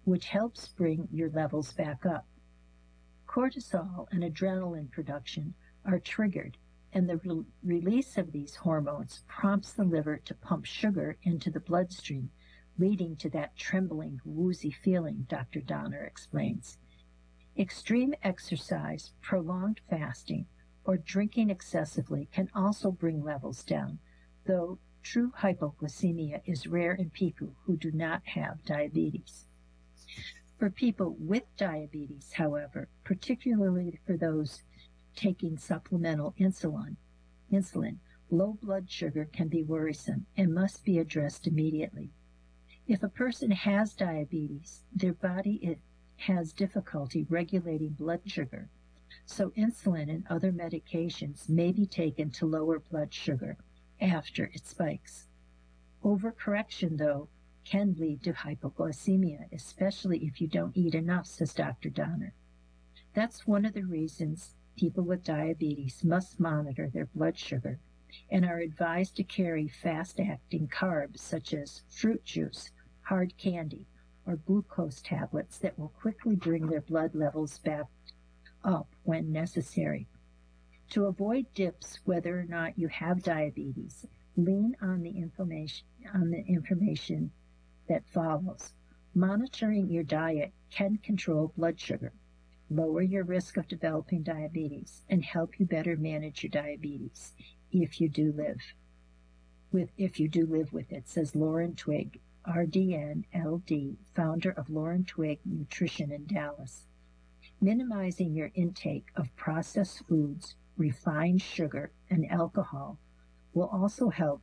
which helps bring your levels back up. Cortisol and adrenaline production are triggered, and the release of these hormones prompts the liver to pump sugar into the bloodstream, leading to that trembling, woozy feeling Dr. Donner explains. Extreme exercise, prolonged fasting, or drinking excessively can also bring levels down, though true hypoglycemia is rare in people who do not have diabetes. For people with diabetes, however, particularly for those taking supplemental insulin, low blood sugar can be worrisome and must be addressed immediately. If a person has diabetes, their body has difficulty regulating blood sugar, so insulin and other medications may be taken to lower blood sugar after it spikes. Overcorrection, though, can lead to hypoglycemia, especially if you don't eat enough, says Dr. Donner. That's one of the reasons people with diabetes must monitor their blood sugar and are advised to carry fast-acting carbs such as fruit juice, hard candy, or glucose tablets that will quickly bring their blood levels back up when necessary. To avoid dips, whether or not you have diabetes, lean on the information that follows. Monitoring your diet can control blood sugar, lower your risk of developing diabetes, and help you better manage your diabetes if you do live with it, says Lauren Twigg, RDN LD, founder of Lauren Twigg Nutrition in Dallas. Minimizing your intake of processed foods, refined sugar, and alcohol will also help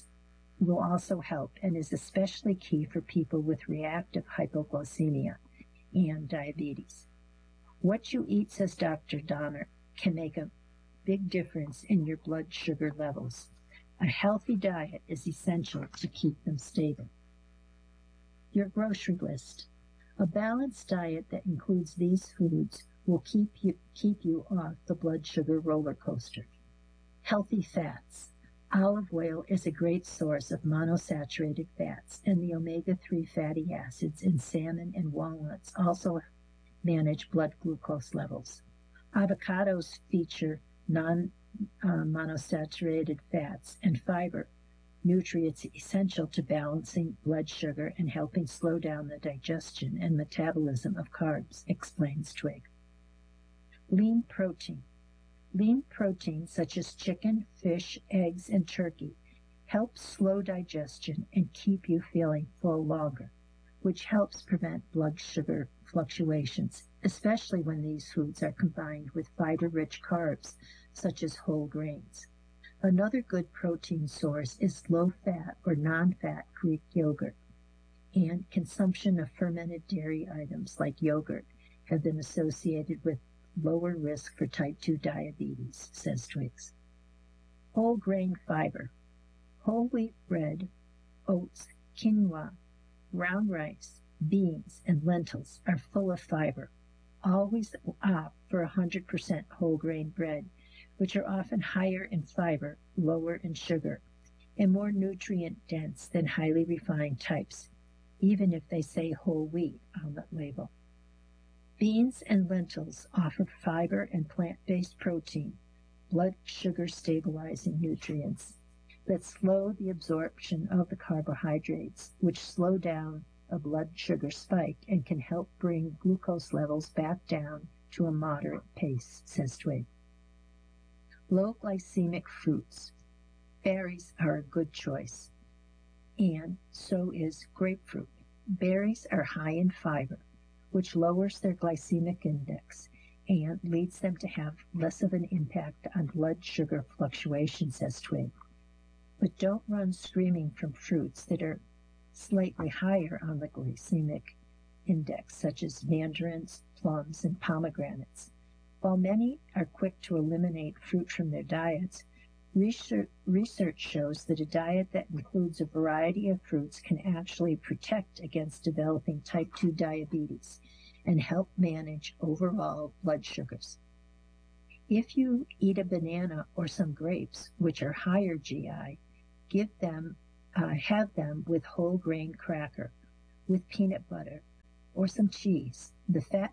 and is especially key for people with reactive hypoglycemia and diabetes. What you eat, says Dr. Donner, can make a big difference in your blood sugar levels. A healthy diet is essential to keep them stable. Your grocery list. A balanced diet that includes these foods will keep you off the blood sugar roller coaster. Healthy fats. Olive oil is a great source of monosaturated fats, and the omega-3 fatty acids in salmon and walnuts also manage blood glucose levels. Avocados feature non-monosaturated fats and fiber, nutrients essential to balancing blood sugar and helping slow down the digestion and metabolism of carbs, explains Twigg. Lean protein. Lean protein, such as chicken, fish, eggs, and turkey, helps slow digestion and keep you feeling full longer, which helps prevent blood sugar fluctuations, especially when these foods are combined with fiber-rich carbs, such as whole grains. Another good protein source is low-fat or non-fat Greek yogurt, and consumption of fermented dairy items like yogurt have been associated with lower risk for type 2 diabetes, says Twiggs. Whole grain fiber. Whole wheat bread, oats, quinoa, brown rice, beans, and lentils are full of fiber. Always opt for 100% whole grain bread, which are often higher in fiber, lower in sugar, and more nutrient dense than highly refined types, even if they say whole wheat on the label. Beans and lentils offer fiber and plant-based protein, blood sugar stabilizing nutrients that slow the absorption of the carbohydrates, which slow down a blood sugar spike and can help bring glucose levels back down to a moderate pace, says Twigg. Low glycemic fruits. Berries are a good choice, and so is grapefruit. Berries are high in fiber, which lowers their glycemic index and leads them to have less of an impact on blood sugar fluctuations, says Twigg. But don't run screaming from fruits that are slightly higher on the glycemic index, such as mandarins, plums, and pomegranates. While many are quick to eliminate fruit from their diets, research shows that a diet that includes a variety of fruits can actually protect against developing type 2 diabetes and help manage overall blood sugars. If you eat a banana or some grapes, which are higher GI, have them with whole grain cracker, with peanut butter, or some cheese. The fat,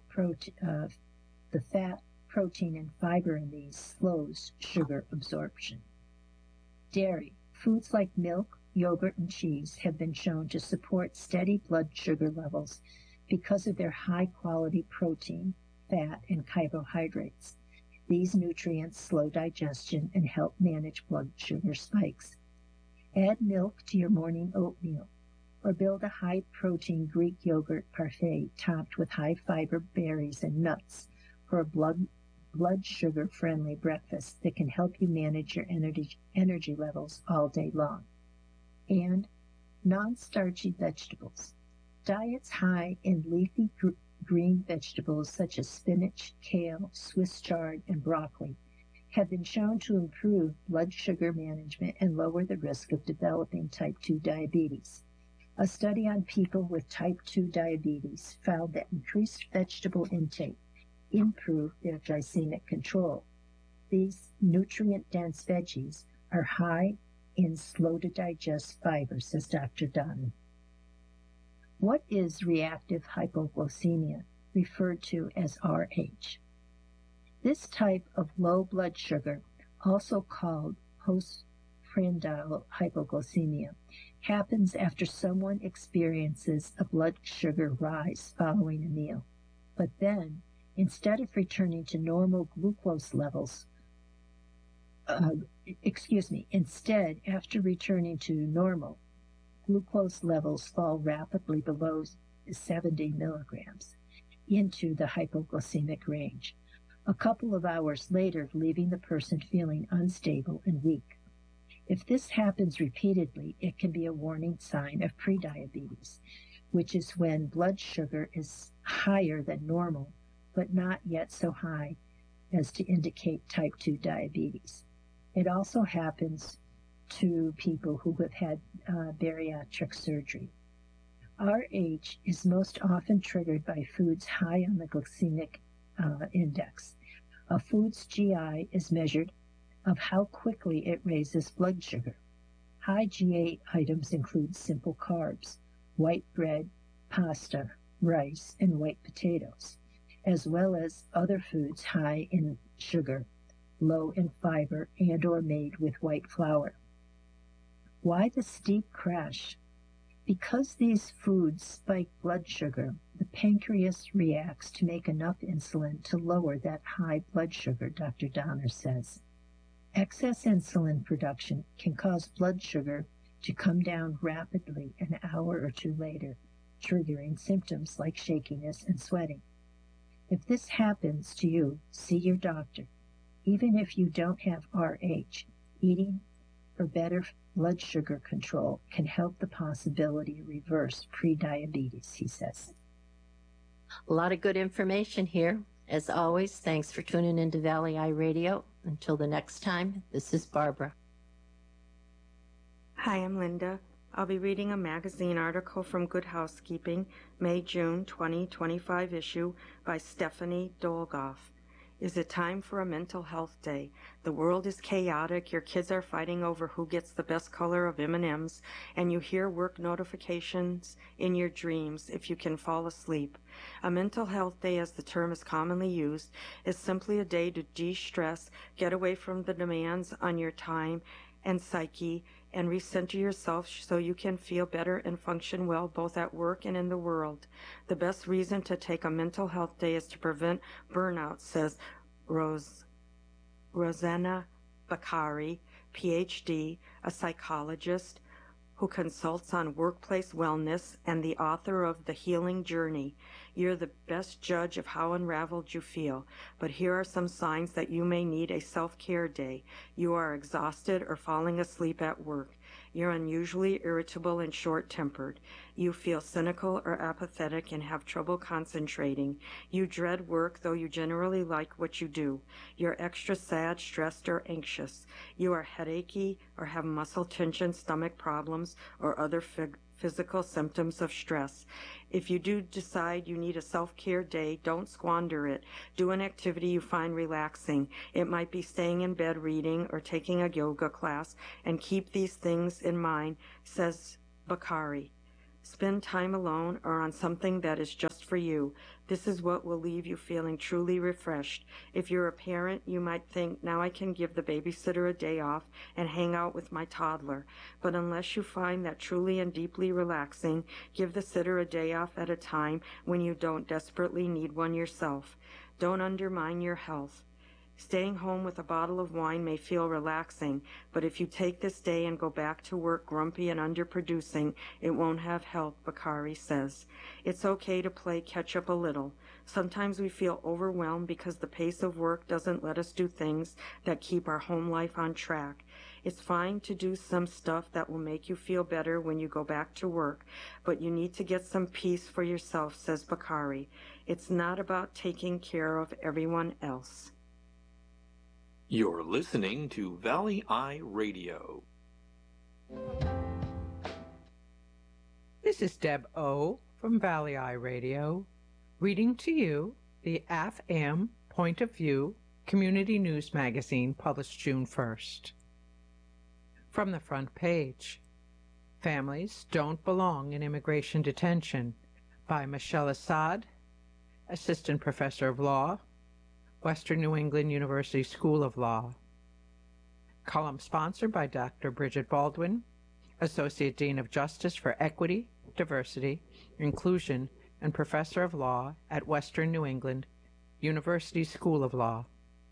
protein, and fiber in these slows sugar absorption. Dairy. Foods like milk, yogurt, and cheese have been shown to support steady blood sugar levels because of their high-quality protein, fat, and carbohydrates. These nutrients slow digestion and help manage blood sugar spikes. Add milk to your morning oatmeal, or build a high-protein Greek yogurt parfait topped with high-fiber berries and nuts for a blood sugar-friendly breakfast that can help you manage your energy levels all day long. And non-starchy vegetables. Diets high in leafy green vegetables such as spinach, kale, Swiss chard, and broccoli have been shown to improve blood sugar management and lower the risk of developing type 2 diabetes. A study on people with type 2 diabetes found that increased vegetable intake improved their glycemic control. These nutrient-dense veggies are high in slow-to-digest fiber, says Dr. Donner. What is reactive hypoglycemia, referred to as RH? This type of low blood sugar, also called postprandial hypoglycemia, happens after someone experiences a blood sugar rise following a meal. But then, instead of returning to normal glucose levels, instead, after returning to normal, glucose levels fall rapidly below 70 milligrams into the hypoglycemic range, a couple of hours later leaving the person feeling unstable and weak. If this happens repeatedly, it can be a warning sign of prediabetes, which is when blood sugar is higher than normal, but not yet so high as to indicate type 2 diabetes. It also happens to people who have had bariatric surgery. RH is most often triggered by foods high on the glycemic index. A food's GI is measured of how quickly it raises blood sugar. High GI items include simple carbs, white bread, pasta, rice, and white potatoes, as well as other foods high in sugar, low in fiber, and or made with white flour. Why the steep crash? Because these foods spike blood sugar, the pancreas reacts to make enough insulin to lower that high blood sugar, Dr. Donner says. Excess insulin production can cause blood sugar to come down rapidly an hour or two later, triggering symptoms like shakiness and sweating. If this happens to you, see your doctor. Even if you don't have RH, eating for better blood sugar control can help the possibility of reverse prediabetes, he says. A lot of good information here. As always, thanks for tuning into Valley Eye Radio. Until the next time, this is Barbara. Hi, I'm Linda. I'll be reading a magazine article from Good Housekeeping, May-June 2025 issue by Stephanie Dolgoff. Is it time for a mental health day? The world is chaotic, your kids are fighting over who gets the best color of M&Ms, and you hear work notifications in your dreams if you can fall asleep. A mental health day, as the term is commonly used, is simply a day to de-stress, get away from the demands on your time and psyche, and recenter yourself so you can feel better and function well both at work and in the world. The best reason to take a mental health day is to prevent burnout, says Rosanna Bakari, PhD, a psychologist who consults on workplace wellness and the author of The Healing Journey. You're the best judge of how unraveled you feel, but here are some signs that you may need a self-care day. You are exhausted or falling asleep at work. You're unusually irritable and short-tempered. You feel cynical or apathetic and have trouble concentrating. You dread work, though you generally like what you do. You're extra sad, stressed, or anxious. You are headachy or have muscle tension, stomach problems, or other physical symptoms of stress. If you do decide you need a self-care day, don't squander it. Do an activity you find relaxing. It might be staying in bed reading or taking a yoga class, and keep these things in mind, says Bakari. Spend time alone or on something that is just for you. This is what will leave you feeling truly refreshed. If you're a parent, you might think, now I can give the babysitter a day off and hang out with my toddler. But unless you find that truly and deeply relaxing, give the sitter a day off at a time when you don't desperately need one yourself. Don't undermine your health. Staying home with a bottle of wine may feel relaxing, but if you take this day and go back to work grumpy and underproducing, it won't have help, Bakari says. It's okay to play catch up a little. Sometimes we feel overwhelmed because the pace of work doesn't let us do things that keep our home life on track. It's fine to do some stuff that will make you feel better when you go back to work, but you need to get some peace for yourself, says Bakari. It's not about taking care of everyone else. You're listening to Valley Eye Radio. This is Deb O. from Valley Eye Radio, reading to you the AFAM Point of View Community News Magazine, published June 1st. From the front page, Families Don't Belong in Immigration Detention, by Michelle Assad, Assistant Professor of Law, Western New England University School of Law. Column sponsored by Dr. Bridget Baldwin, Associate Dean of Justice for Equity, Diversity, Inclusion, and Professor of Law at Western New England University School of Law.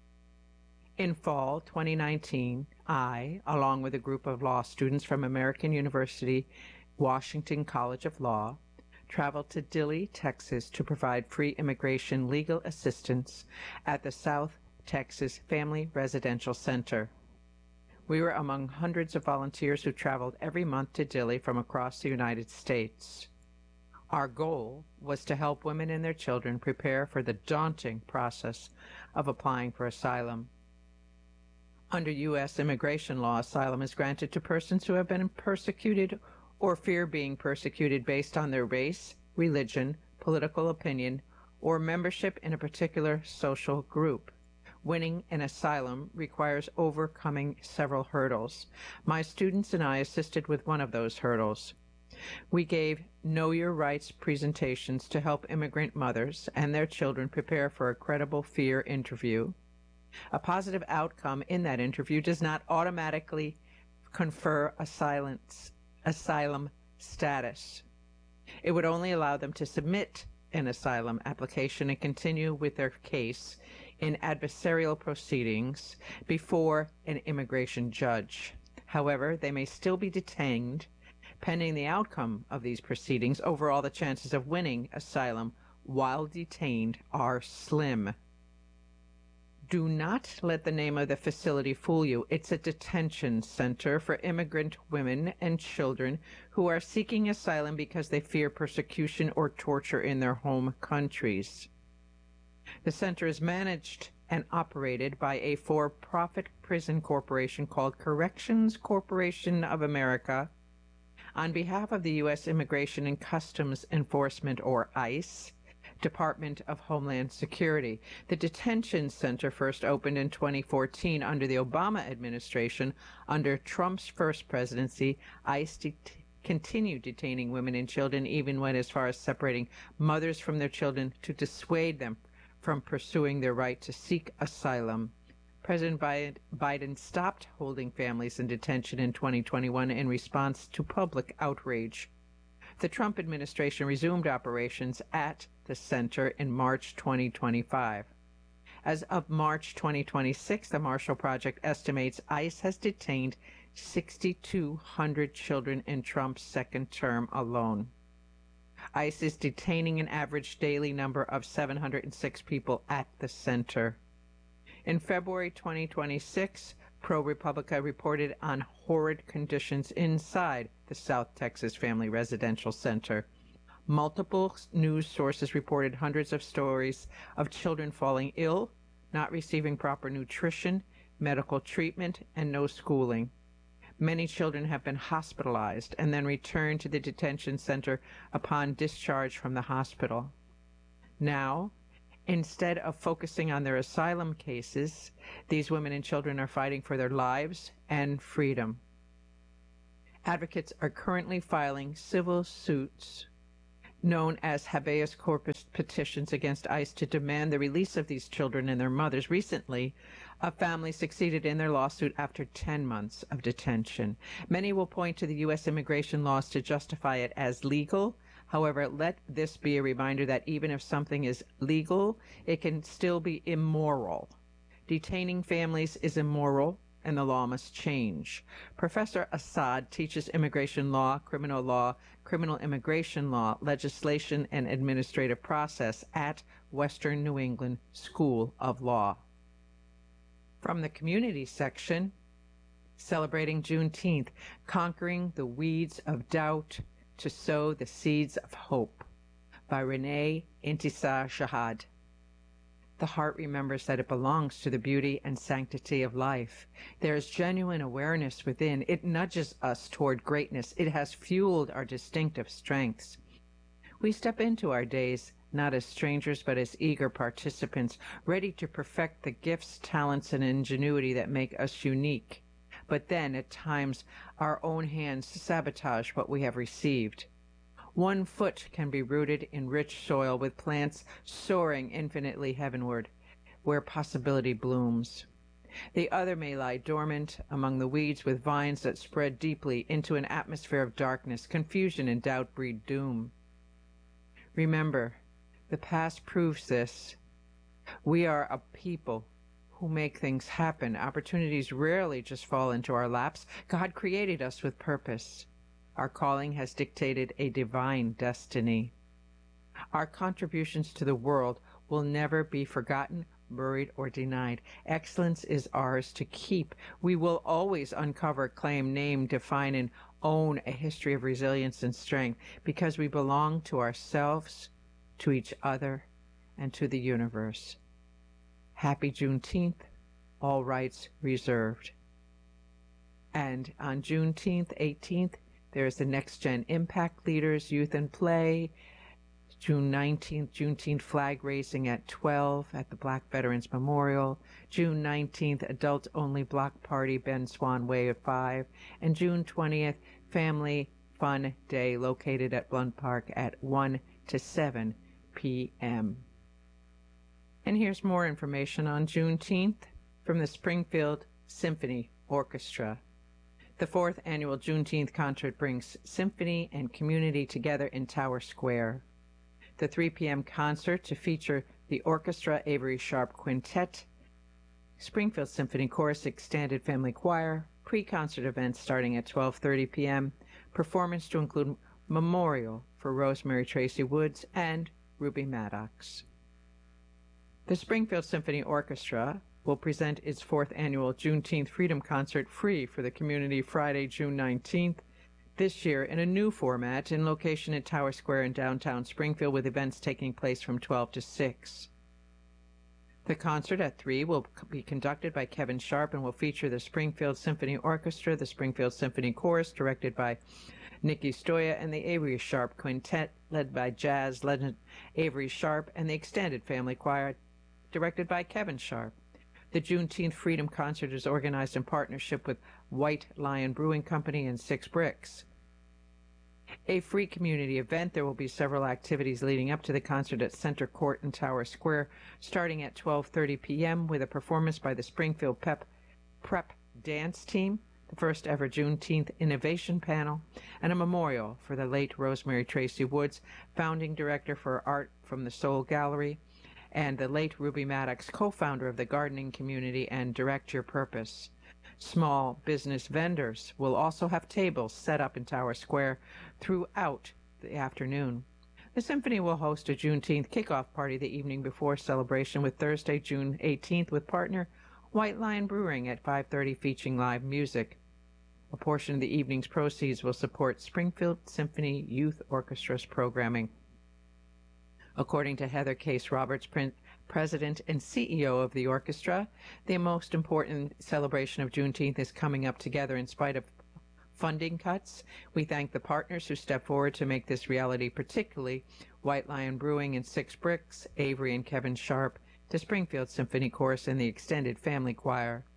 In fall 2019, I, along with a group of law students from American University Washington College of Law, traveled to Dilley, Texas to provide free immigration legal assistance at the South Texas Family Residential Center. We were among hundreds of volunteers who traveled every month to Dilley from across the United States. Our goal was to help women and their children prepare for the daunting process of applying for asylum. Under U.S. immigration law, asylum is granted to persons who have been persecuted or fear being persecuted based on their race, religion, political opinion, or membership in a particular social group. Winning an asylum requires overcoming several hurdles. My students and I assisted with one of those hurdles. We gave Know Your Rights presentations to help immigrant mothers and their children prepare for a credible fear interview. A positive outcome in that interview does not automatically confer asylum status. It would only allow them to submit an asylum application and continue with their case in adversarial proceedings before an immigration judge. However, they may still be detained pending the outcome of these proceedings. Overall, the chances of winning asylum while detained are slim. Do not let the name of the facility fool you. It's a detention center for immigrant women and children who are seeking asylum because they fear persecution or torture in their home countries. The center is managed and operated by a for-profit prison corporation called Corrections Corporation of America on behalf of the U.S. Immigration and Customs Enforcement, or ICE, Department of Homeland Security. The detention center first opened in 2014 under the Obama administration. Under Trump's first presidency, ICE continued detaining women and children, even went as far as separating mothers from their children to dissuade them from pursuing their right to seek asylum. President Biden stopped holding families in detention in 2021 in response to public outrage. The Trump administration resumed operations at the center in March 2025. As of March 2026, the Marshall Project estimates ICE has detained 6,200 children in Trump's second term alone. ICE is detaining an average daily number of 706 people at the center. In February 2026, ProPublica reported on horrid conditions inside the South Texas Family Residential Center. Multiple news sources reported hundreds of stories of children falling ill, not receiving proper nutrition, medical treatment, and no schooling. Many children have been hospitalized and then returned to the detention center upon discharge from the hospital. Now, instead of focusing on their asylum cases, these women and children are fighting for their lives and freedom. Advocates are currently filing civil suits known as habeas corpus petitions against ICE to demand the release of these children and their mothers. Recently, a family succeeded in their lawsuit after 10 months of detention. Many will point to the U.S. immigration laws to justify it as legal. However, let this be a reminder that even if something is legal, it can still be immoral. Detaining families is immoral, and the law must change. Professor Assad teaches immigration law, criminal immigration law, legislation, and administrative process at Western New England School of Law. From the community section, celebrating Juneteenth, conquering the weeds of doubt to sow the seeds of hope, by Renee Intisar Shahad. The heart remembers that it belongs to the beauty and sanctity of life. There is genuine awareness within. It nudges us toward greatness. It has fueled our distinctive strengths. We step into our days not as strangers but as eager participants, ready to perfect the gifts, talents, and ingenuity that make us unique. But then, at times, our own hands sabotage what we have received. One foot can be rooted in rich soil with plants soaring infinitely heavenward, where possibility blooms. The other may lie dormant among the weeds with vines that spread deeply into an atmosphere of darkness. Confusion and doubt breed doom. Remember, the past proves this. We are a people who make things happen. Opportunities rarely just fall into our laps. God created us with purpose. Our calling has dictated a divine destiny. Our contributions to the world will never be forgotten, buried, or denied. Excellence is ours to keep. We will always uncover, claim, name, define, and own a history of resilience and strength because we belong to ourselves, to each other, and to the universe. Happy Juneteenth, all rights reserved. And on Juneteenth, 18th, there is the Next Gen Impact Leaders Youth and Play. June 19th, Juneteenth flag raising at 12 at the Black Veterans Memorial. June 19th, Adult Only Block Party, Ben Swan Way at 5. And June 20th, Family Fun Day located at Blunt Park at 1 to 7 p.m. And here's more information on Juneteenth from the Springfield Symphony Orchestra. The fourth annual Juneteenth concert brings symphony and community together in Tower Square. The 3 p.m. concert to feature the orchestra, Avery Sharp Quintet, Springfield Symphony Chorus, Extended Family Choir, pre-concert events starting at 12:30 p.m., performance to include memorial for Rosemary Tracy Woods and Ruby Maddox. The Springfield Symphony Orchestra will present its fourth annual Juneteenth Freedom Concert free for the community Friday, June 19th, this year in a new format in location at Tower Square in downtown Springfield with events taking place from 12 to 6. The concert at 3 will be conducted by Kevin Sharp and will feature the Springfield Symphony Orchestra, the Springfield Symphony Chorus directed by Nikki Stoya, and the Avery Sharp Quintet led by jazz legend Avery Sharp, and the Extended Family Choir directed by Kevin Sharp. The Juneteenth Freedom Concert is organized in partnership with White Lion Brewing Company and Six Bricks. A free community event. There will be several activities leading up to the concert at Center Court in Tower Square, starting at 12:30 p.m. with a performance by the Springfield Prep Dance Team, the first ever Juneteenth Innovation Panel, and a memorial for the late Rosemary Tracy Woods, founding director for Art from the Soul Gallery, and the late Ruby Maddox, co-founder of the gardening community and Direct Your Purpose. Small business vendors will also have tables set up in Tower Square throughout the afternoon. The Symphony will host a Juneteenth kickoff party the evening before celebration with Thursday, June 18th with partner White Lion Brewing at 5:30 featuring live music. A portion of the evening's proceeds will support Springfield Symphony Youth Orchestra's programming. According to Heather Case Roberts, President and CEO of the orchestra, the most important celebration of Juneteenth is coming up together in spite of funding cuts. We thank the partners who stepped forward to make this reality, particularly White Lion Brewing and Six Bricks, Avery and Kevin Sharp, the Springfield Symphony Chorus, and the Extended Family Choir.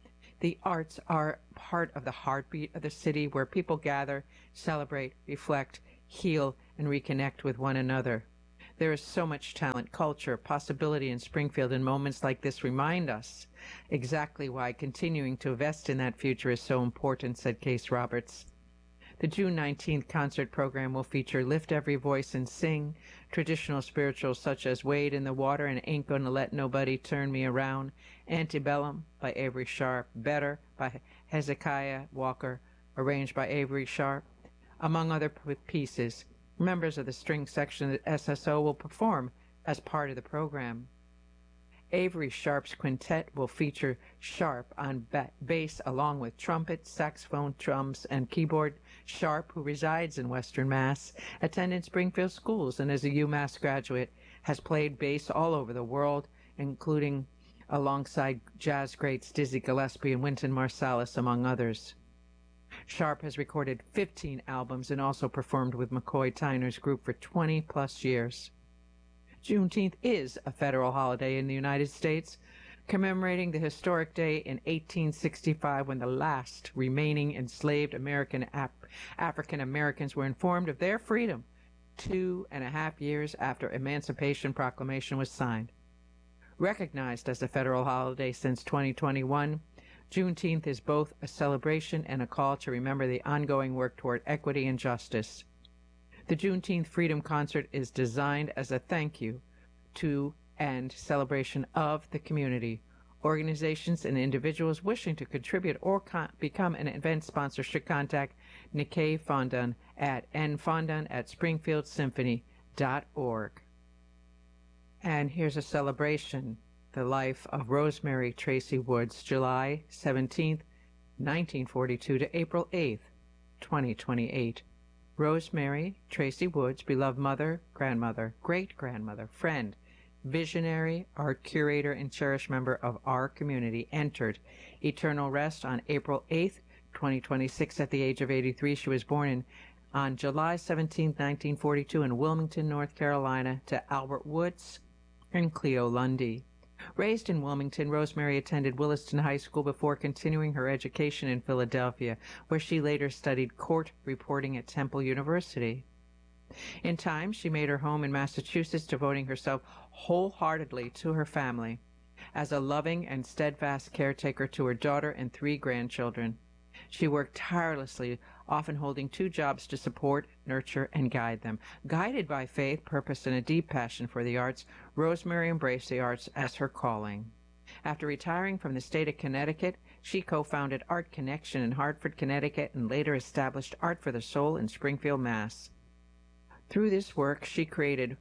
The arts are part of the heartbeat of the city where people gather, celebrate, reflect, heal, and reconnect with one another. There is so much talent, culture, possibility in Springfield, and moments like this remind us exactly why continuing to invest in that future is so important, said Case Roberts. The June 19th concert program will feature Lift Every Voice and Sing, traditional spirituals such as Wade in the Water and Ain't Gonna Let Nobody Turn Me Around, Antebellum by Avery Sharp, Better by Hezekiah Walker, arranged by Avery Sharp. Among other pieces, members of the string section at SSO will perform as part of the program. Avery Sharp's quintet will feature Sharp on bass along with trumpet, saxophone, drums, and keyboard. Sharp, who resides in Western Mass, attended Springfield schools and is a UMass graduate, has played bass all over the world, including alongside jazz greats Dizzy Gillespie and Wynton Marsalis, among others. Sharp has recorded 15 albums and also performed with McCoy Tyner's group for 20-plus years. Juneteenth is a federal holiday in the United States, commemorating the historic day in 1865 when the last remaining enslaved African Americans were informed of their freedom 2.5 years after Emancipation Proclamation was signed. Recognized as a federal holiday since 2021, Juneteenth is both a celebration and a call to remember the ongoing work toward equity and justice. The Juneteenth Freedom Concert is designed as a thank you to and celebration of the community. Organizations and individuals wishing to contribute or become an event sponsor should contact Nikkei Fondun at nfondun@springfieldsymphony.org. And here's a celebration. The life of Rosemary Tracy Woods, July 17th, 1942 to April 8th, 2028. Rosemary Tracy Woods, beloved mother, grandmother, great-grandmother, friend, visionary, art curator, and cherished member of our community, entered eternal rest on April 8th, 2026 at the age of 83. She was born on July 17, 1942 in Wilmington, North Carolina, to Albert Woods and Cleo Lundy. Raised in Wilmington, Rosemary attended Williston High School before continuing her education in Philadelphia, where she later studied court reporting at Temple University. In time, she made her home in Massachusetts, devoting herself wholeheartedly to her family as a loving and steadfast caretaker to her daughter and 3 grandchildren. She worked tirelessly, often holding 2 jobs to support, nurture, and guide them. Guided by faith, purpose, and a deep passion for the arts, Rosemary embraced the arts as her calling. After retiring from the state of Connecticut, she co-founded Art Connection in Hartford, Connecticut, and later established Art for the Soul in Springfield, Mass. Through this work, she created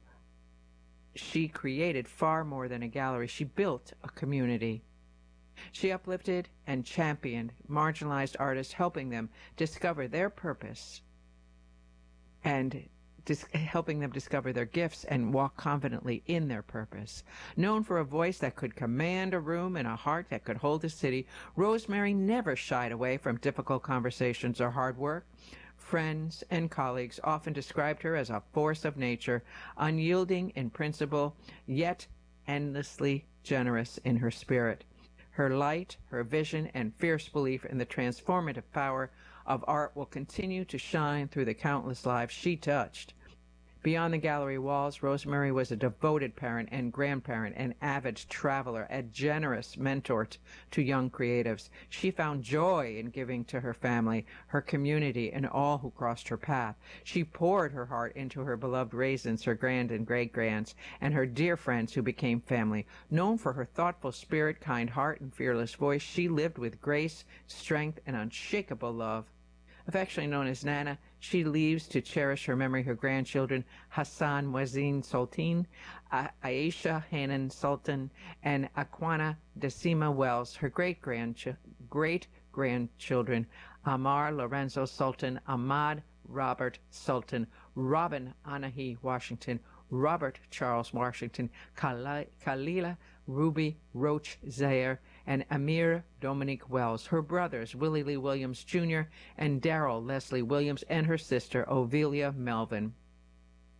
far more than a gallery. She built a community. She uplifted and championed marginalized artists, helping them discover their purpose and helping them discover their gifts and walk confidently in their purpose. Known for a voice that could command a room and a heart that could hold a city, Rosemary never shied away from difficult conversations or hard work. Friends and colleagues often described her as a force of nature, unyielding in principle, yet endlessly generous in her spirit. Her light, her vision, and fierce belief in the transformative power of art will continue to shine through the countless lives she touched. Beyond the gallery walls, Rosemary was a devoted parent and grandparent, an avid traveler, a generous mentor to young creatives. She found joy in giving to her family, her community, and all who crossed her path. She poured her heart into her beloved raisins, her grand and great-grands, and her dear friends who became family. Known for her thoughtful spirit, kind heart, and fearless voice, she lived with grace, strength, and unshakable love. Affectionately known as Nana, she leaves to cherish her memory her grandchildren, Hassan Muezzin Sultan, Aisha Hanan Sultan, and Aquana Decima Wells, her great-grandchildren, Amar Lorenzo Sultan, Ahmad Robert Sultan, Robin Anahi Washington, Robert Charles Washington, Kalila Ruby Roach Zaire, and Amir Dominique Wells, her brothers Willie Lee Williams Jr. and Darrell Leslie Williams, and her sister Ovelia Melvin.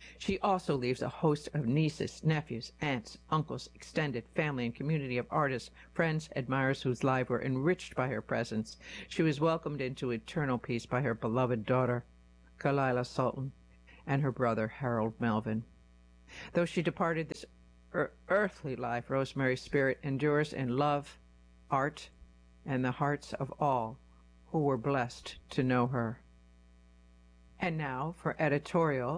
She also leaves a host of nieces, nephews, aunts, uncles, extended family and community of artists, friends, admirers whose lives were enriched by her presence. She was welcomed into eternal peace by her beloved daughter, Kalila Sultan, and her brother, Harold Melvin. Though she departed this earthly life, Rosemary's spirit endures in love, art, and the hearts of all who were blessed to know her. And now for editorial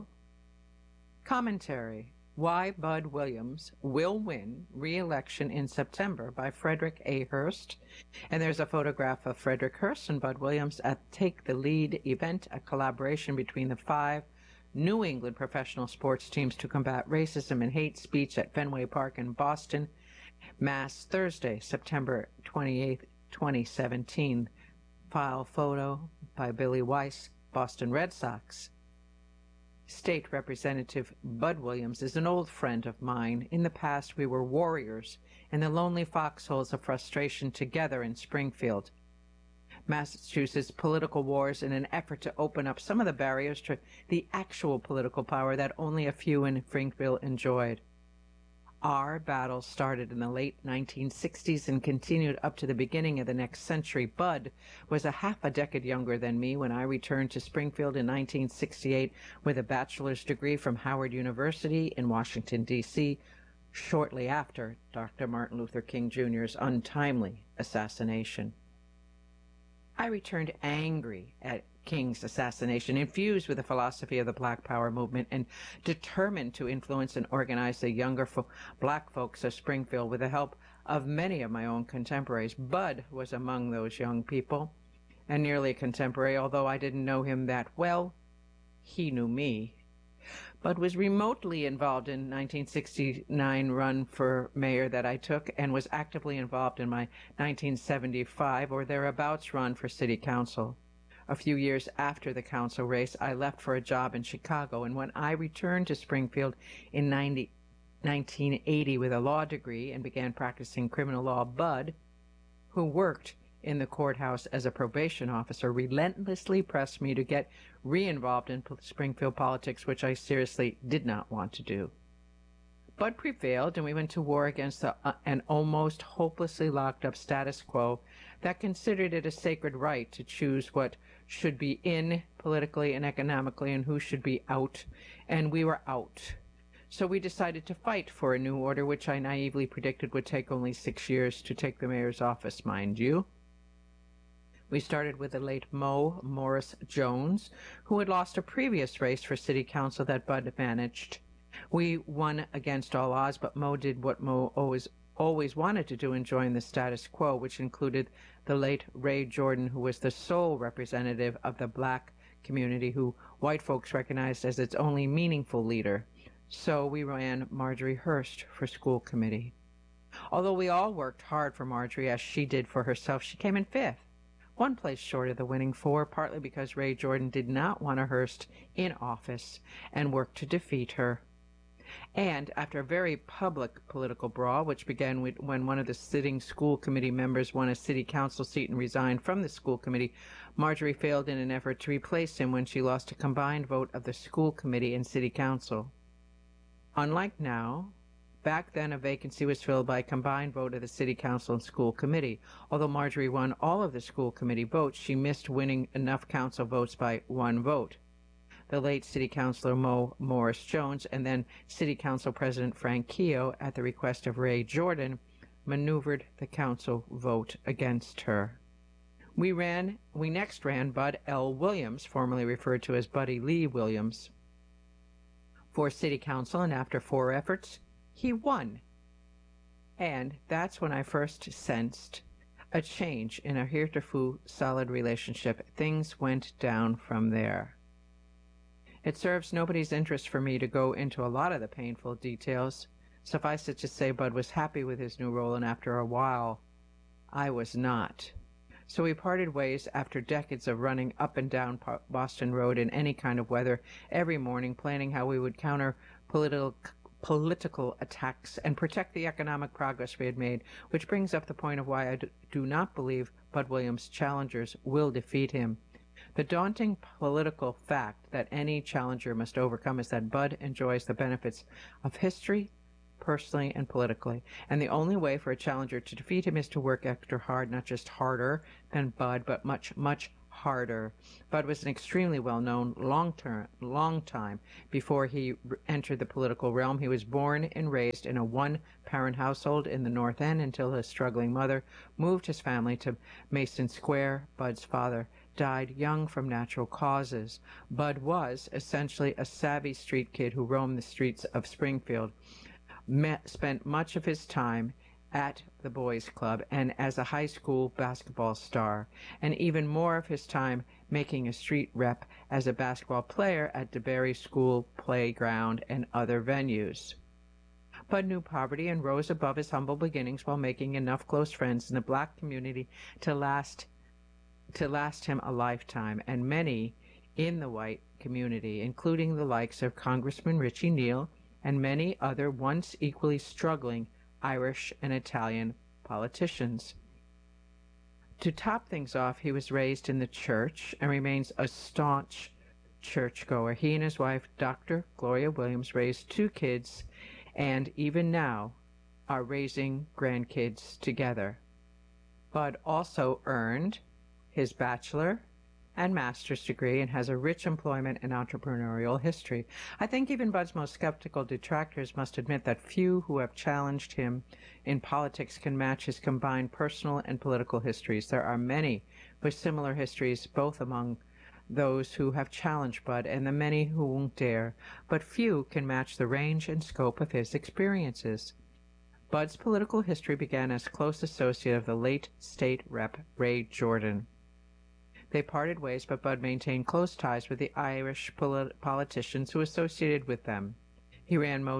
commentary. Why Bud Williams Will Win Re-Election in September by Frederick A. Hearst. And there's a photograph of Frederick Hearst and Bud Williams at Take the Lead event, a collaboration between the 5 New England professional sports teams to combat racism and hate speech at Fenway Park in Boston, Mass, Thursday, September 28, 2017. File photo by Billy Weiss, Boston Red Sox. State Representative Bud Williams is an old friend of mine. In the past, we were warriors in the lonely foxholes of frustration together in Springfield, Massachusetts political wars in an effort to open up some of the barriers to the actual political power that only a few in Springfield enjoyed. Our battle started in the late 1960s and continued up to the beginning of the next century. Bud was a half a decade younger than me when I returned to Springfield in 1968 with a bachelor's degree from Howard University in Washington, D.C., shortly after Dr. Martin Luther King Jr.'s untimely assassination. I returned angry at King's assassination, infused with the philosophy of the Black Power movement and determined to influence and organize the younger black folks of Springfield with the help of many of my own contemporaries. Bud was among those young people and nearly a contemporary. Although I didn't know him that well, he knew me. Bud was remotely involved in 1969 run for mayor that I took and was actively involved in my 1975 or thereabouts run for city council. A few years after the council race, I left for a job in Chicago, and when I returned to Springfield in 1980 with a law degree and began practicing criminal law, Bud, who worked in the courthouse as a probation officer, relentlessly pressed me to get re-involved in Springfield politics, which I seriously did not want to do. Bud prevailed, and we went to war against an almost hopelessly locked-up status quo that considered it a sacred right to choose what should be in politically and economically and who should be out, and we were out. So we decided to fight for a new order, which I naively predicted would take only 6 years to take the mayor's office, mind you. We started with the late Mo Morris Jones, who had lost a previous race for city council that Bud managed. We won against all odds, but Mo did what Mo always wanted to do and join the status quo, which included the late Ray Jordan, who was the sole representative of the black community who white folks recognized as its only meaningful leader. So we ran Marjorie Hearst for school committee. Although we all worked hard for Marjorie, as she did for herself, she came in 5th. 1 place short of the winning 4, partly because Ray Jordan did not want a Hearst in office and worked to defeat her. And after a very public political brawl, which began when one of the sitting school committee members won a city council seat and resigned from the school committee, Marjorie failed in an effort to replace him when she lost a combined vote of the school committee and city council. Unlike now, back then a vacancy was filled by a combined vote of the city council and school committee. Although Marjorie won all of the school committee votes, she missed winning enough council votes by 1 vote. The late city councilor Mo Morris Jones and then city council president Frank Keogh, at the request of Ray Jordan, maneuvered the council vote against her. We next ran Bud L. Williams, formerly referred to as Buddy Lee Williams, for city council, and after 4 efforts, he won. And that's when I first sensed a change in our heretofore solid relationship. Things went down from there. It serves nobody's interest for me to go into a lot of the painful details. Suffice it to say, Bud was happy with his new role, and after a while, I was not. So we parted ways after decades of running up and down Boston Road in any kind of weather every morning, planning how we would counter political attacks and protect the economic progress we had made, which brings up the point of why I do not believe Bud Williams' challengers will defeat him. The daunting political fact that any challenger must overcome is that Bud enjoys the benefits of history, personally and politically, and the only way for a challenger to defeat him is to work extra hard, not just harder than Bud, but much, much harder. Bud was an extremely well-known long time before he entered the political realm. He was born and raised in a one-parent household in the North End until his struggling mother moved his family to Mason Square. Bud's father died young from natural causes. Bud was essentially a savvy street kid who roamed the streets of Springfield, spent much of his time at the boys' club and as a high school basketball star, and even more of his time making a street rep as a basketball player at DeBerry School playground and other venues. Bud knew poverty and rose above his humble beginnings while making enough close friends in the black community to last him a lifetime, and many in the white community, including the likes of Congressman Richie Neal and many other once equally struggling Irish and Italian politicians. To top things off, he was raised in the church and remains a staunch churchgoer. He and his wife, Dr. Gloria Williams, raised 2 kids and even now are raising grandkids together. Bud also earned his bachelor and master's degree and has a rich employment and entrepreneurial history. I think even Bud's most skeptical detractors must admit that few who have challenged him in politics can match his combined personal and political histories. There are many with similar histories, both among those who have challenged Bud and the many who won't dare, but few can match the range and scope of his experiences. Bud's political history began as close associate of the late state rep Ray Jordan. They parted ways, but Bud maintained close ties with the Irish politicians who associated with them. He ran Mo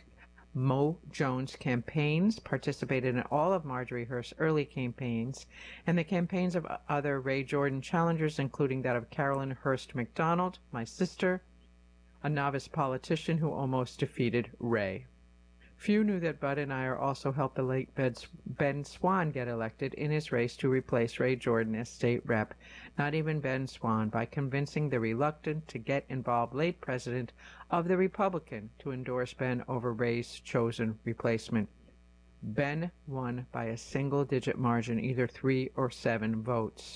Jones campaigns, participated in all of Marjorie Hearst's early campaigns, and the campaigns of other Ray Jordan challengers, including that of Carolyn Hearst McDonald, my sister, a novice politician who almost defeated Ray. Few knew that Bud and I also helped the late Ben Swann get elected in his race to replace Ray Jordan as state rep. Not even Ben Swann, by convincing the reluctant to get involved late president of the Republican to endorse Ben over Ray's chosen replacement. Ben won by a single-digit margin, either 3 or 7 votes.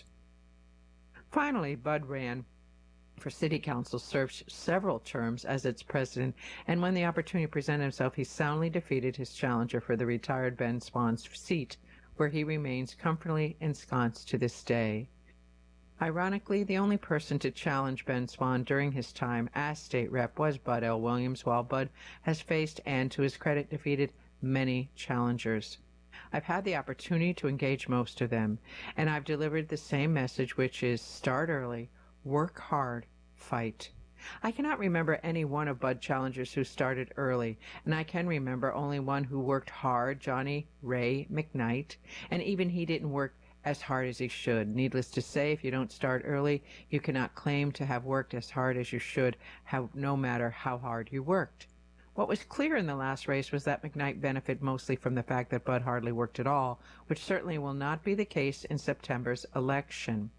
Finally, Bud ran for city council, served several terms as its president, and when the opportunity presented himself, he soundly defeated his challenger for the retired Ben Swann's seat, where he remains comfortably ensconced to this day. Ironically, the only person to challenge Ben Swann during his time as state rep was Bud L. Williams, while Bud has faced and, to his credit, defeated many challengers. I've had the opportunity to engage most of them, and I've delivered the same message, which is start early, work hard, fight. I cannot remember any one of Bud challengers who started early, and I can remember only one who worked hard, Johnny Ray McKnight, and even he didn't work as hard as he should. Needless to say, if you don't start early, you cannot claim to have worked as hard as you should have, no matter how hard you worked. What was clear in the last race was that McKnight benefited mostly from the fact that Bud hardly worked at all, which certainly will not be the case in September's election.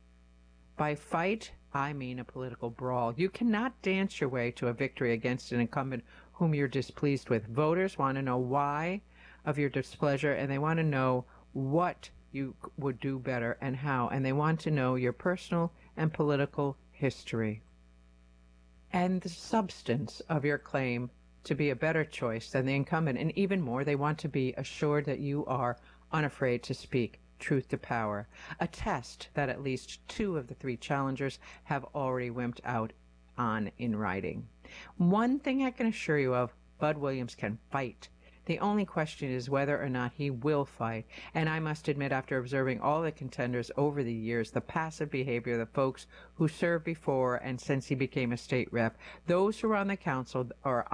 By fight, I mean a political brawl. You cannot dance your way to a victory against an incumbent whom you're displeased with. Voters want to know why of your displeasure, and they want to know what you would do better and how, and they want to know your personal and political history and the substance of your claim to be a better choice than the incumbent, and even more, they want to be assured that you are unafraid to speak truth to power, a test that at least 2 of the 3 challengers have already wimped out on in writing. One thing I can assure you of, Bud Williams can fight. The only question is whether or not he will fight, and I must admit, after observing all the contenders over the years, the passive behavior of the folks who served before and since he became a state rep, those who are on the council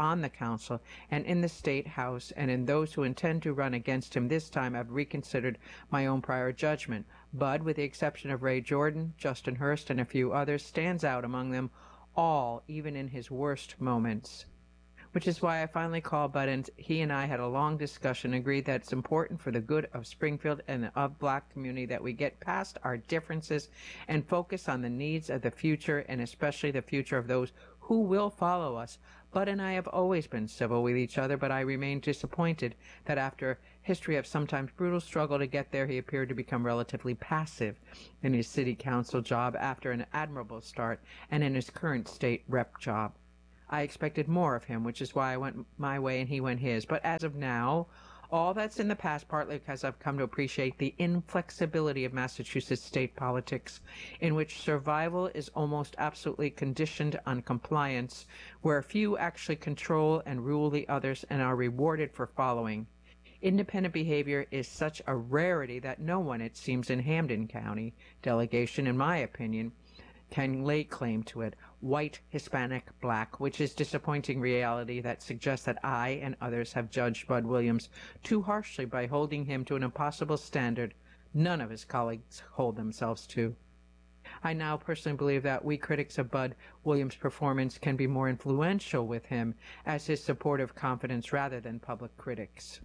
and in the state house, and in those who intend to run against him this time, I've reconsidered my own prior judgment. Bud, with the exception of Ray Jordan, Justin Hearst, and a few others, stands out among them all, even in his worst moments. which is why I finally called Bud, and he and I had a long discussion, agreed that it's important for the good of Springfield and of Black community that we get past our differences and focus on the needs of the future, and especially the future of those who will follow us. Bud and I have always been civil with each other, but I remain disappointed that after history of sometimes brutal struggle to get there, he appeared to become relatively passive in his city council job after an admirable start and in his current state rep job. I expected more of him, which is why I went my way and he went his. But as of now, all that's in the past, partly because I've come to appreciate the inflexibility of Massachusetts state politics, in which survival is almost absolutely conditioned on compliance, where few actually control and rule the others and are rewarded for following. Independent behavior is such a rarity that no one, it seems, in Hampden County delegation, in my opinion, can lay claim to it. White, Hispanic, Black, which is disappointing reality that suggests that I and others have judged Bud Williams too harshly by holding him to an impossible standard none of his colleagues hold themselves to. I now personally believe that we critics of Bud Williams' performance can be more influential with him as his supportive confidence rather than public critics.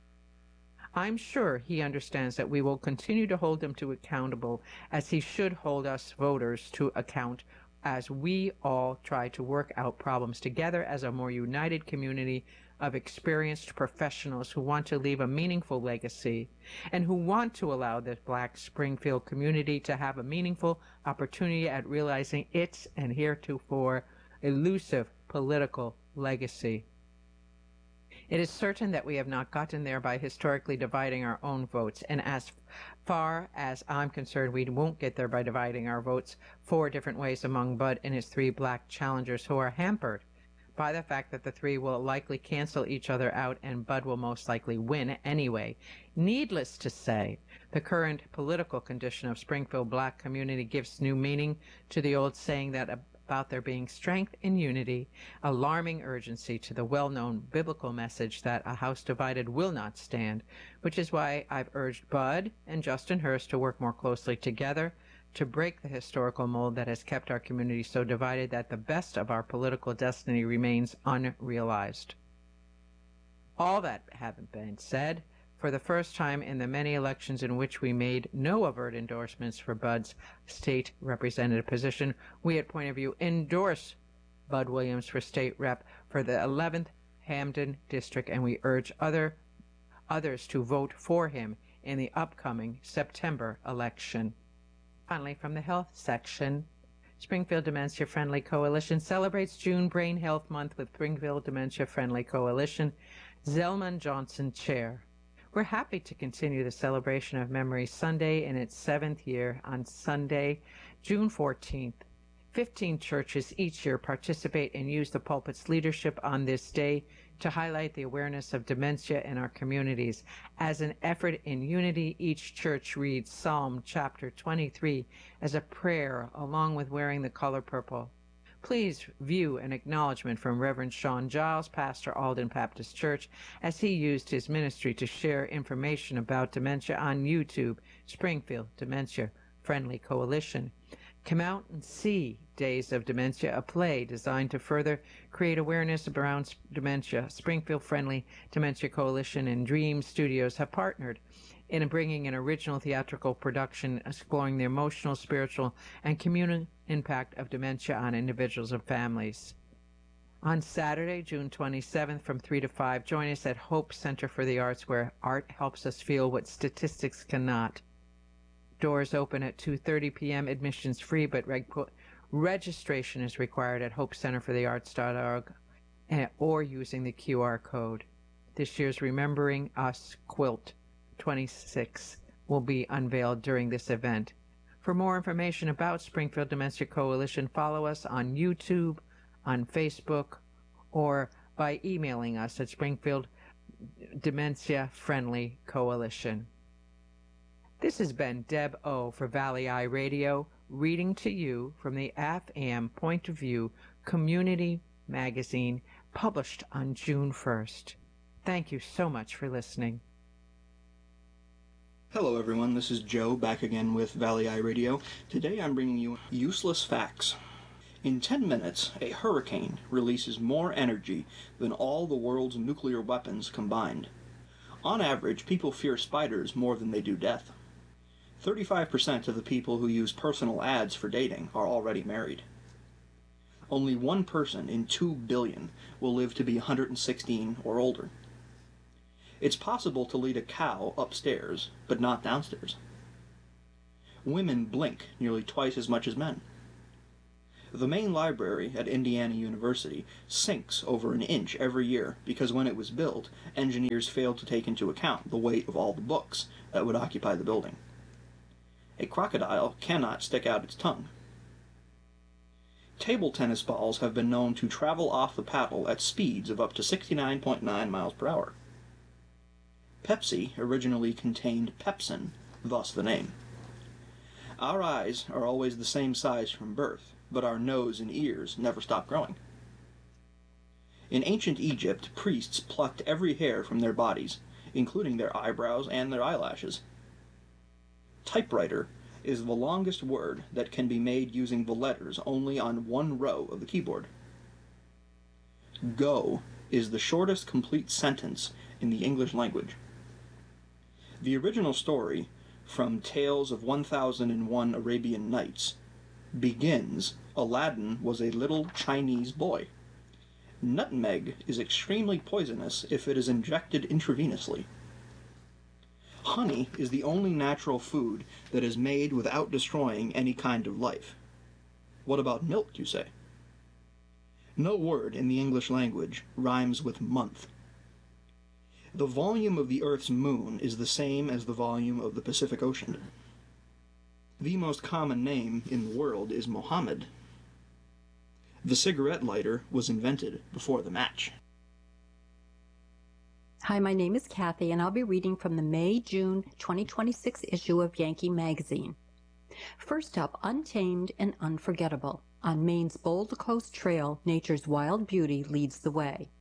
I'm sure he understands that we will continue to hold him to accountable, as he should hold us voters to account, as we all try to work out problems together as a more united community of experienced professionals who want to leave a meaningful legacy and who want to allow the Black Springfield community to have a meaningful opportunity at realizing its and heretofore elusive political legacy. It is certain that we have not gotten there by historically dividing our own votes, and as far as I'm concerned, we won't get there by dividing our votes 4 different ways among Bud and his 3 Black challengers, who are hampered by the fact that the 3 will likely cancel each other out and Bud will most likely win anyway. Needless to say, the current political condition of Springfield Black community gives new meaning to the old saying that about there being strength in unity, alarming urgency to the well-known biblical message that a house divided will not stand, which is why I've urged Bud and Justin Hurst to work more closely together to break the historical mold that has kept our community so divided that the best of our political destiny remains unrealized. All that having been said, for the first time in the many elections in which we made no overt endorsements for Bud's state representative position, we at Point of View endorse Bud Williams for state rep for the 11th Hampden District, and we urge others to vote for him in the upcoming September election. Finally, from the health section, Springfield Dementia Friendly Coalition celebrates June Brain Health Month with Springfield Dementia Friendly Coalition, Zelman Johnson Chair. We're happy to continue the celebration of Memory Sunday in its 7th year on Sunday, June 14th. 15 churches each year participate and use the pulpit's leadership on this day to highlight the awareness of dementia in our communities. As an effort in unity, each church reads Psalm chapter 23 as a prayer along with wearing the color purple. Please view an acknowledgement from Reverend Sean Giles, pastor Alden Baptist Church, as he used his ministry to share information about dementia on YouTube, Springfield Dementia Friendly Coalition. Come out and see Days of Dementia, a play designed to further create awareness around dementia. Springfield Friendly Dementia Coalition and Dream Studios have partnered in bringing an original theatrical production exploring the emotional, spiritual, and communal impact of dementia on individuals and families. On Saturday, June 27th from 3 to 5, join us at Hope Center for the Arts, where art helps us feel what statistics cannot. Doors open at 2:30 p.m., admissions free, but registration is required at hopecenterforthearts.org or using the QR code. This year's Remembering Us quilt 26 will be unveiled during this event. For more information about Springfield Dementia Coalition, follow us on YouTube, on Facebook, or by emailing us at Springfield Dementia Friendly Coalition. This has been Deb O. for Valley Eye Radio, reading to you from the AFAM Point of View Community Magazine, published on June 1st. Thank you so much for listening. Hello everyone, this is Joe back again with Valley Eye Radio. Today I'm bringing you useless facts. In 10 minutes, a hurricane releases more energy than all the world's nuclear weapons combined. On average, people fear spiders more than they do death. 35% of the people who use personal ads for dating are already married. Only 1 person in 2 billion will live to be 116 or older. It's possible to lead a cow upstairs, but not downstairs. Women blink nearly twice as much as men. The main library at Indiana University sinks over an inch every year because when it was built, engineers failed to take into account the weight of all the books that would occupy the building. A crocodile cannot stick out its tongue. Table tennis balls have been known to travel off the paddle at speeds of up to 69.9 miles per hour. Pepsi originally contained pepsin, thus the name. Our eyes are always the same size from birth, but our nose and ears never stop growing. In ancient Egypt, priests plucked every hair from their bodies, including their eyebrows and their eyelashes. Typewriter is the longest word that can be made using the letters only on 1 row of the keyboard. Go is the shortest complete sentence in the English language. The original story, from Tales of 1001 Arabian Nights, begins, Aladdin was a little Chinese boy. Nutmeg is extremely poisonous if it is injected intravenously. Honey is the only natural food that is made without destroying any kind of life. What about milk, you say? No word in the English language rhymes with month. The volume of the Earth's moon is the same as the volume of the Pacific Ocean. The most common name in the world is Mohammed. The cigarette lighter was invented before the match. Hi, my name is Kathy, and I'll be reading from the May-June 2026 issue of Yankee Magazine. First up, Untamed and Unforgettable. On Maine's Bold Coast Trail, nature's wild beauty leads the way.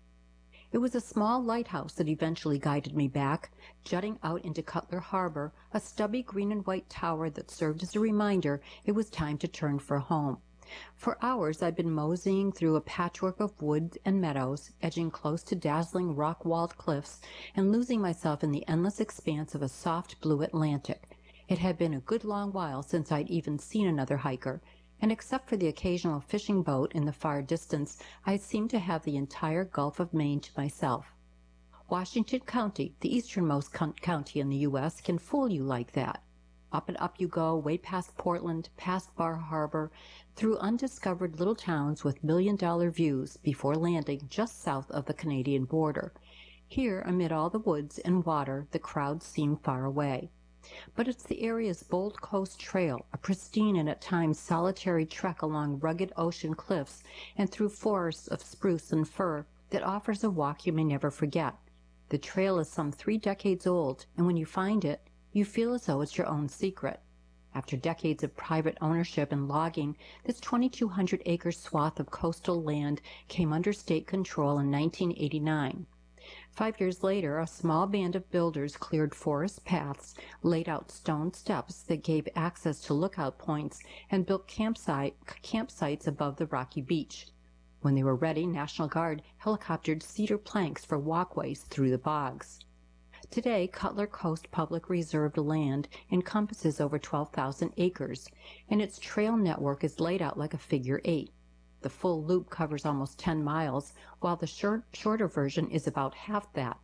It was a small lighthouse that eventually guided me back, jutting out into Cutler Harbor, a stubby green and white tower that served as a reminder it was time to turn for home. For hours I'd been moseying through a patchwork of woods and meadows, edging close to dazzling rock-walled cliffs, and losing myself in the endless expanse of a soft blue Atlantic. It had been a good long while since I'd even seen another hiker, and except for the occasional fishing boat in the far distance, I seemed to have the entire Gulf of Maine to myself. Washington County, the easternmost county in the U.S., can fool you like that. Up and up you go, way past Portland, past Bar Harbor, through undiscovered little towns with million-dollar views before landing just south of the Canadian border. Here, amid all the woods and water, the crowds seem far away. But it's the area's Bold Coast Trail, a pristine and at times solitary trek along rugged ocean cliffs and through forests of spruce and fir, that offers a walk you may never forget. The trail is some 3 decades old, and when you find it, you feel as though it's your own secret. After decades of private ownership and logging, this 2,200-acre swath of coastal land came under state control in 1989. 5 years later, a small band of builders cleared forest paths, laid out stone steps that gave access to lookout points, and built campsites above the rocky beach. When they were ready, National Guard helicoptered cedar planks for walkways through the bogs. Today, Cutler Coast Public Reserved land encompasses over 12,000 acres, and its trail network is laid out like a figure 8. The full loop covers almost 10 miles, while the shorter version is about half that.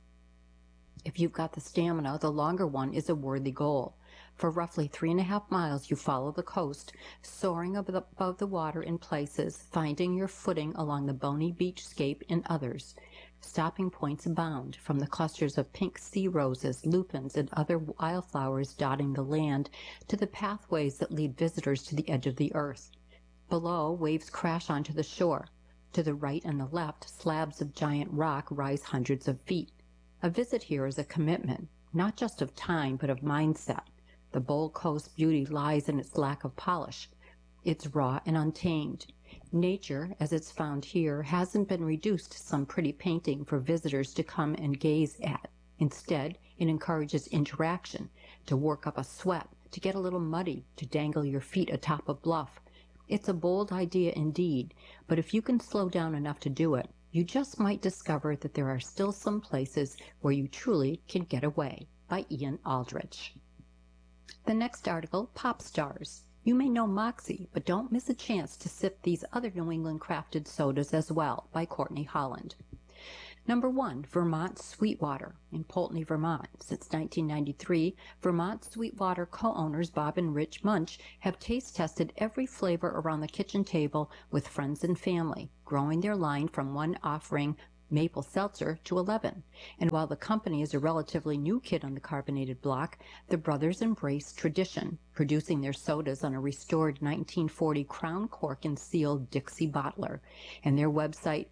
If you've got the stamina, the longer one is a worthy goal. For roughly 3.5 miles, you follow the coast, soaring above the water in places, finding your footing along the bony beachscape in others. Stopping points abound, from the clusters of pink sea roses, lupins, and other wildflowers dotting the land, to the pathways that lead visitors to the edge of the earth. Below, waves crash onto the shore. To the right and the left, slabs of giant rock rise hundreds of feet. A visit here is a commitment, not just of time, but of mindset. The Bold Coast beauty lies in its lack of polish. It's raw and untamed. Nature, as it's found here, hasn't been reduced to some pretty painting for visitors to come and gaze at. Instead, it encourages interaction, to work up a sweat, to get a little muddy, to dangle your feet atop a bluff. It's a bold idea indeed, but if you can slow down enough to do it, you just might discover that there are still some places where you truly can get away. By Ian Aldrich. The next article, Pop Stars. You may know Moxie, but don't miss a chance to sip these other New England crafted sodas as well, by Courtney Holland. Number 1, Vermont Sweetwater in Poultney, Vermont. Since 1993, Vermont Sweetwater co-owners Bob and Rich Munch have taste tested every flavor around the kitchen table with friends and family, growing their line from one offering maple seltzer to 11. And while the company is a relatively new kid on the carbonated block, the brothers embrace tradition, producing their sodas on a restored 1940 crown cork and seal Dixie bottler, and their website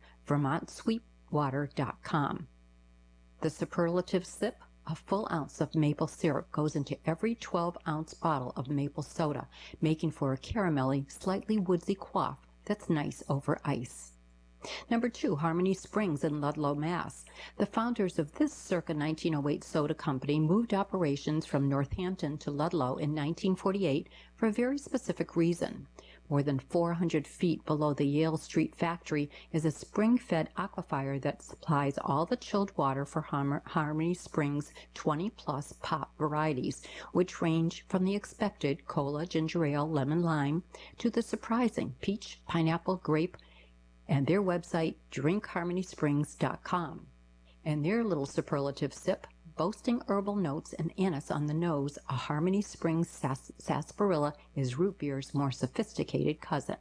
vermontsweetwater.com. The superlative sip: a full ounce of maple syrup goes into every 12-ounce bottle of maple soda, making for a caramelly, slightly woodsy quaff that's nice over ice. Number 2, Harmony Springs in Ludlow, Mass. The founders of this circa 1908 soda company moved operations from Northampton to Ludlow in 1948 for a very specific reason. More than 400 feet below the Yale Street factory is a spring-fed aquifer that supplies all the chilled water for Harmony Springs' 20-plus pop varieties, which range from the expected cola, ginger ale, lemon, lime, to the surprising peach, pineapple, grape, and their website, drinkharmonysprings.com. And their little superlative sip, boasting herbal notes and anise on the nose, a Harmony Springs sarsaparilla is root beer's more sophisticated cousin.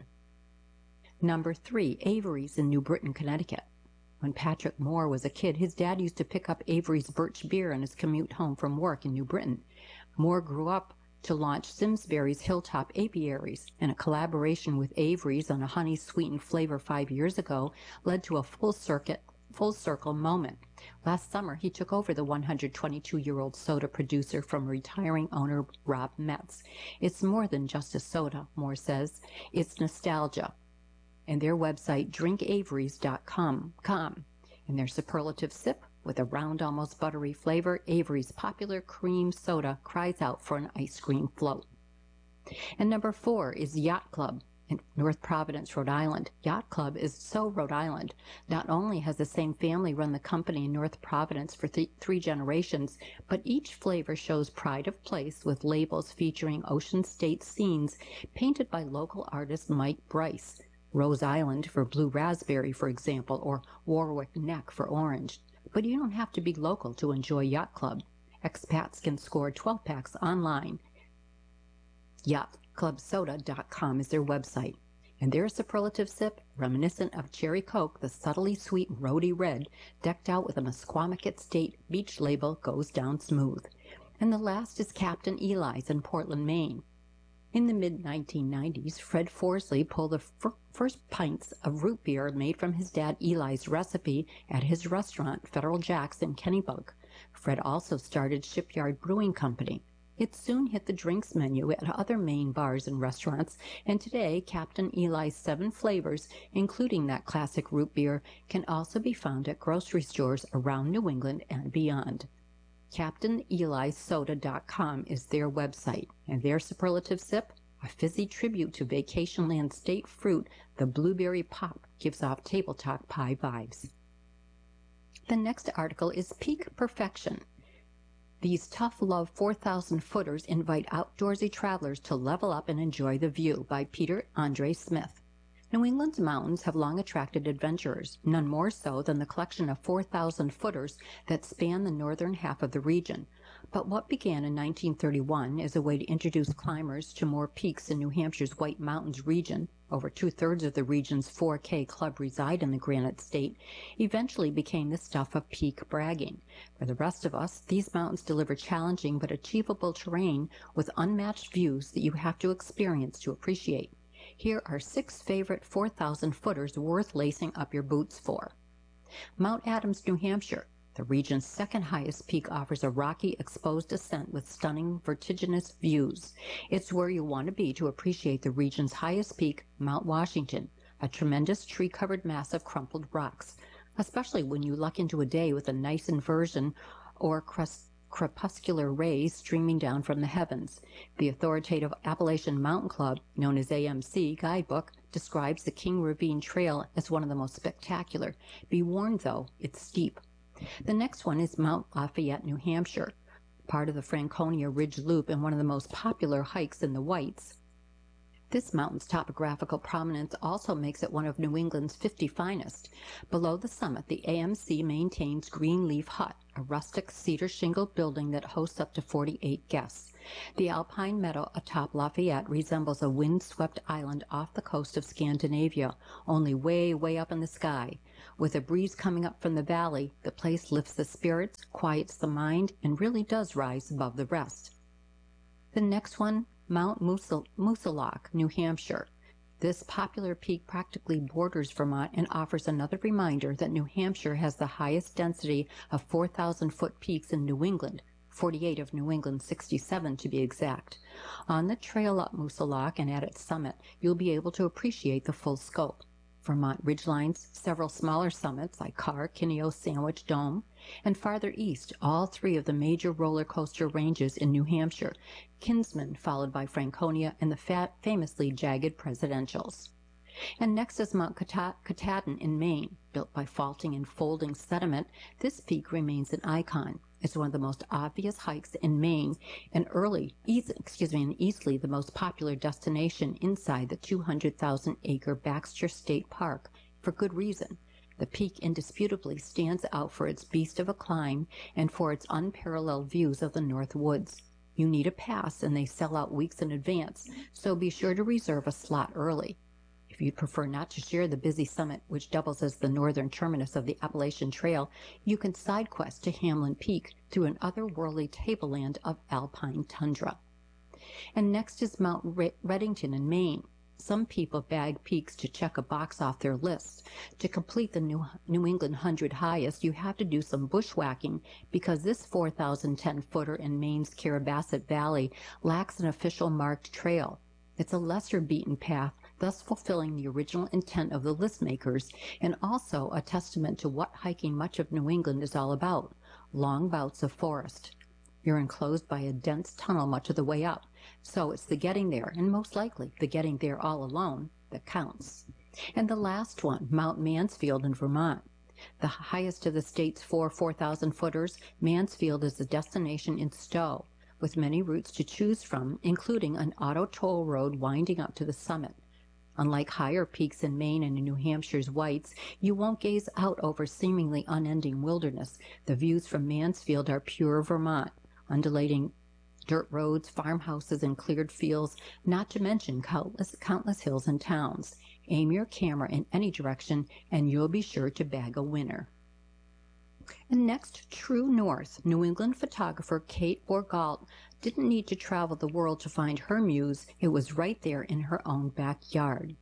Number 3, Avery's in New Britain, Connecticut. When Patrick Moore was a kid, his dad used to pick up Avery's birch beer on his commute home from work in New Britain. Moore grew up to launch Simsbury's Hilltop Apiaries, and a collaboration with Avery's on a honey-sweetened flavor 5 years ago led to a full circle moment. Last summer, he took over the 122-year-old soda producer from retiring owner Rob Metz. It's more than just a soda, Moore says. It's nostalgia. And their website, drinkaverys.com. And their superlative sip: with a round, almost buttery flavor, Avery's popular cream soda cries out for an ice cream float. And number 4 is Yacht Club in North Providence, Rhode Island. Yacht Club is so Rhode Island. Not only has the same family run the company in North Providence for 3 generations, but each flavor shows pride of place with labels featuring Ocean State scenes painted by local artist Mike Bryce. Rose Island for blue raspberry, for example, or Warwick Neck for orange. But you don't have to be local to enjoy Yacht Club. Expats can score 12-packs online. YachtClubSoda.com is their website. And their superlative sip, reminiscent of Cherry Coke, the subtly sweet Rhody Red, decked out with a Mesquamaket State beach label, goes down smooth. And the last is Captain Eli's in Portland, Maine. In the mid-1990s, Fred Forsley pulled the first pints of root beer made from his dad Eli's recipe at his restaurant, Federal Jack's in Kennebunk. Fred also started Shipyard Brewing Company. It soon hit the drinks menu at other Maine bars and restaurants, and today Captain Eli's 7 flavors, including that classic root beer, can also be found at grocery stores around New England and beyond. CaptainEliSoda.com is their website, and their superlative sip, a fizzy tribute to Vacationland state fruit, the blueberry pop, gives off tabletop pie vibes. The next article is Peak Perfection. These tough love 4,000 footers invite outdoorsy travelers to level up and enjoy the view, by Peter Andre Smith. New England's mountains have long attracted adventurers, none more so than the collection of 4,000 footers that span the northern half of the region. But what began in 1931 as a way to introduce climbers to more peaks in New Hampshire's White Mountains region, over 2/3 of the region's 4K club reside in the Granite State, eventually became the stuff of peak bragging. For the rest of us, these mountains deliver challenging but achievable terrain with unmatched views that you have to experience to appreciate. Here are 6 favorite 4,000 footers worth lacing up your boots for. Mount Adams, New Hampshire. The region's second highest peak offers a rocky, exposed ascent with stunning, vertiginous views. It's where you want to be to appreciate the region's highest peak, Mount Washington, a tremendous tree-covered mass of crumpled rocks, especially when you luck into a day with a nice inversion or crepuscular rays streaming down from the heavens. The authoritative Appalachian Mountain Club, known as AMC guidebook, describes the King Ravine Trail as one of the most spectacular. Be warned, though, it's steep. The next one is Mount Lafayette, New Hampshire, part of the Franconia Ridge Loop and one of the most popular hikes in the Whites. This mountain's topographical prominence also makes it one of New England's 50 finest. Below the summit, the AMC maintains Greenleaf Hut, a rustic cedar-shingled building that hosts up to 48 guests. The alpine meadow atop Lafayette resembles a wind-swept island off the coast of Scandinavia, only way, way up in the sky. With a breeze coming up from the valley, the place lifts the spirits, quiets the mind, and really does rise above the rest. The next one, Mount Moosilauke, New Hampshire. This popular peak practically borders Vermont and offers another reminder that New Hampshire has the highest density of 4,000-foot peaks in New England, 48 of New England's 67 to be exact. On the trail up Moosilauke and at its summit, you'll be able to appreciate the full scope. Vermont ridgelines, several smaller summits like Carr, Kineo, Sandwich, Dome, and farther east, all three of the major roller coaster ranges in New Hampshire, Kinsman followed by Franconia and the famously jagged Presidentials. And next is Mount Katahdin in Maine. Built by faulting and folding sediment, this peak remains an icon. It's one of the most obvious hikes in Maine and easily the most popular destination inside the 200,000-acre Baxter State Park, for good reason. The peak indisputably stands out for its beast of a climb and for its unparalleled views of the North Woods. You need a pass, and they sell out weeks in advance, so be sure to reserve a slot early. If you'd prefer not to share the busy summit, which doubles as the northern terminus of the Appalachian Trail, you can side quest to Hamlin Peak through an otherworldly tableland of alpine tundra. And next is Mount Redington in Maine. Some people bag peaks to check a box off their list. To complete the New England 100 highest, you have to do some bushwhacking because this 4,010-footer in Maine's Carrabassett Valley lacks an official marked trail. It's a lesser beaten path, thus fulfilling the original intent of the list makers, and also a testament to what hiking much of New England is all about: long bouts of forest. You're enclosed by a dense tunnel much of the way up, so it's the getting there, and most likely the getting there all alone, that counts. And the last one, Mount Mansfield in Vermont. The highest of the state's 4,000-footers, Mansfield is the destination in Stowe, with many routes to choose from, including an auto toll road winding up to the summit. Unlike higher peaks in Maine and in New Hampshire's Whites, you won't gaze out over seemingly unending wilderness. The views from Mansfield are pure Vermont, undulating dirt roads, farmhouses, and cleared fields, not to mention countless hills and towns. Aim your camera in any direction, and you'll be sure to bag a winner. And next, true north, New England photographer Kate Borgault didn't need to travel the world to find her muse. It was right there in her own backyard.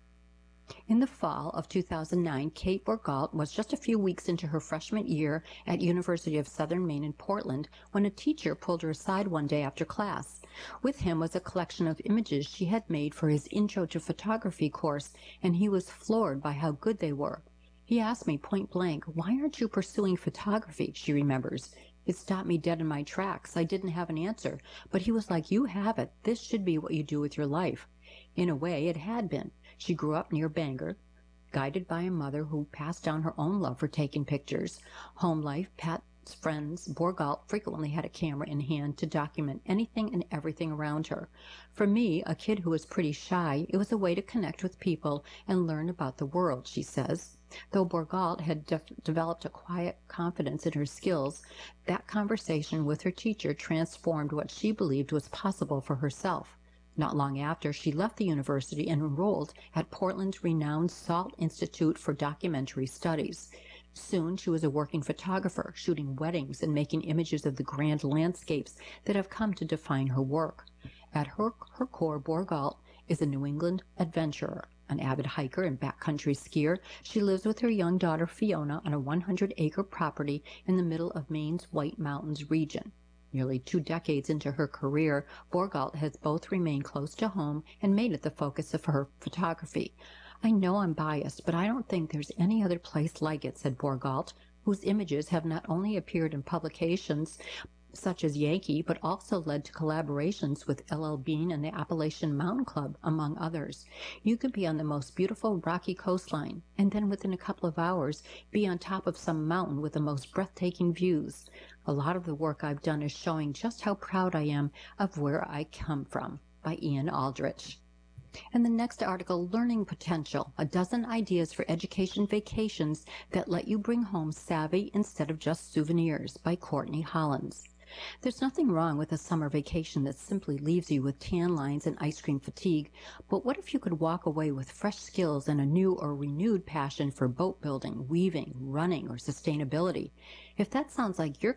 In the fall of 2009, Kate Borgault was just a few weeks into her freshman year at University of Southern Maine in Portland when a teacher pulled her aside one day after class. With him was a collection of images she had made for his Intro to Photography course, and he was floored by how good they were. He asked me point blank, "Why aren't you pursuing photography?" She remembers. It stopped me dead in my tracks. I didn't have an answer, but he was like, "You have it. This should be what you do with your life." In a way, it had been. She grew up near Bangor, guided by a mother who passed down her own love for taking pictures. Home life, pets, friends, Borgault frequently had a camera in hand to document anything and everything around her. For me, a kid who was pretty shy, it was a way to connect with people and learn about the world, she says. Though Borgault had developed a quiet confidence in her skills, that conversation with her teacher transformed what she believed was possible for herself. Not long after, she left the university and enrolled at Portland's renowned Salt Institute for Documentary Studies. Soon, she was a working photographer, shooting weddings and making images of the grand landscapes that have come to define her work. At her core, Borgault is a New England adventurer. An avid hiker and backcountry skier, she lives with her young daughter Fiona on a 100-acre property in the middle of Maine's White Mountains region. Nearly 2 decades into her career, Borgault has both remained close to home and made it the focus of her photography. "I know I'm biased, but I don't think there's any other place like it," said Borgault, whose images have not only appeared in publications such as Yankee, but also led to collaborations with LL Bean and the Appalachian Mountain Club, among others. You could be on the most beautiful rocky coastline, and then within a couple of hours be on top of some mountain with the most breathtaking views. A lot of the work I've done is showing just how proud I am of where I come from, by Ian Aldrich. And the next article, Learning Potential, a dozen ideas for education vacations that let you bring home savvy instead of just souvenirs, by Courtney Hollins. There's nothing wrong with a summer vacation that simply leaves you with tan lines and ice cream fatigue, but what if you could walk away with fresh skills and a new or renewed passion for boat building, weaving, running, or sustainability? If that sounds like your